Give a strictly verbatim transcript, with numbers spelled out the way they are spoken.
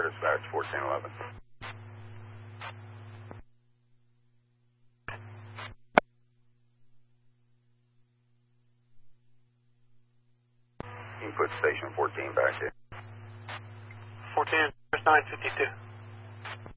dispatch, fourteen eleven. You can put station fourteen back in. fourteen, nine fifty-two.